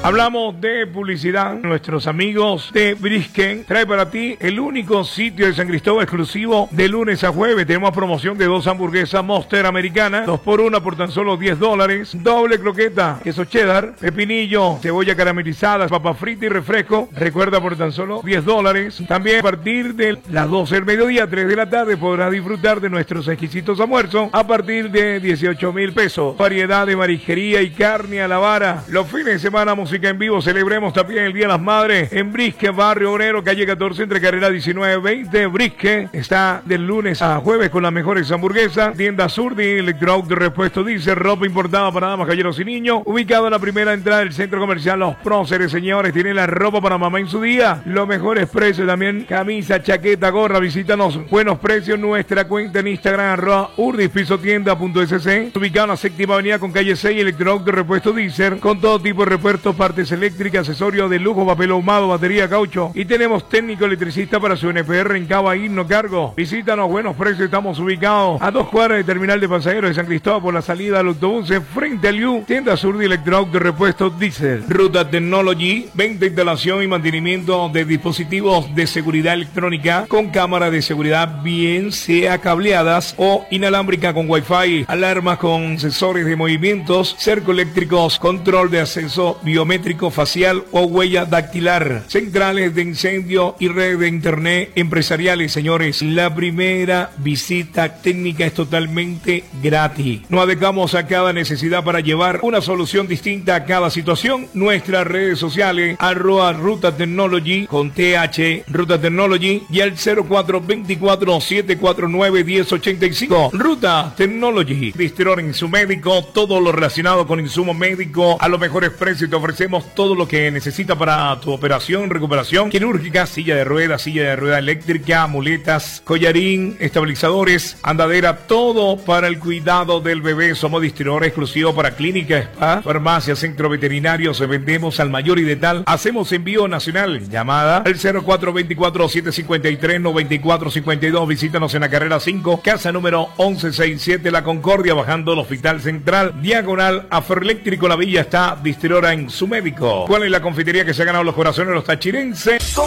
Hablamos de publicidad. Nuestros amigos de Brisken trae para ti el único sitio de San Cristóbal exclusivo de lunes a jueves. Tenemos promoción de 2 hamburguesas Monster americana, 2x1 por tan solo $10. Doble croqueta, queso cheddar, pepinillo, cebolla caramelizada, papa frita y refresco. Recuerda, por tan solo $10. También a partir de las 12 del mediodía, 3 de la tarde, podrás disfrutar de nuestros exquisitos almuerzos a partir de 18,000 pesos. Variedad de marisquería y carne a la vara. Los fines de semana, música en vivo. Celebremos también el Día de las Madres en Brisken, Barrio Obrero, calle 14, entre carrera 19-20. Brisken está del lunes a jueves con las mejores hamburguesas. Tienda Surdi, Electroauto de repuesto diésel, ropa importada para damas, caballeros y niños. Ubicado en la primera entrada del centro comercial Los Próceres, señores. Tienen la ropa para mamá en su día. Los mejores precios también. Camisa, chaqueta, gorra. Visítanos. Buenos precios. Nuestra cuenta en Instagram, @urdispisotienda.sc. Ubicado en la séptima avenida con calle 6, Electroauto de repuesto diésel. Con todo tipo de repuestos, partes eléctricas, accesorios de lujo, papel ahumado, batería, caucho. Y tenemos técnico electricista para su NPR en Cava y no cargo. Visítanos. Buenos precios. Estamos ubicados a 2 cuadras del terminal de pasajeros de San Cristóbal por la salida del autobús frente al U. Tienda Sur de Electroauto de repuesto diésel. Ruta Technology, venta, instalación y mantenimiento de dispositivos de seguridad electrónica con cámara de seguridad, bien sea cableadas o inalámbrica con Wi-Fi, alarmas con sensores de movimientos, cerco eléctricos, control de acceso biométrico facial o huella dactilar, centrales de incendio y red de internet empresariales. Señores, la primera visita técnica es totalmente gratis. Nos adecuamos a cada necesidad para llevar una solución distinta a cada situación. Nuestras redes sociales, @Ruta Technology con TH, Ruta Technology, y al 0424-749-1085. Ruta Technology, distribuidor en su médico, todo lo relacionado con insumo médico a los mejores precios. Te ofrecemos todo lo que necesitas para tu operación, recuperación quirúrgica, silla de rueda eléctrica, muletas, collarín, estabilizadores, andadera, todo para el cuidado del bebé. Somos distribuidor exclusivo para clínicas, spa, farmacias, centros veterinarios. Vendemos al mayor y de tal. Hacemos envío nacional. Llamada al 0424-753-9452. Visítanos en la carrera 5, casa número 1167, La Concordia, bajando el Hospital Central, diagonal a Ferroeléctrico La Villa. Está distribuidora en su médico. ¿Cuál es la confitería que se ha ganado los corazones de los tachirenses?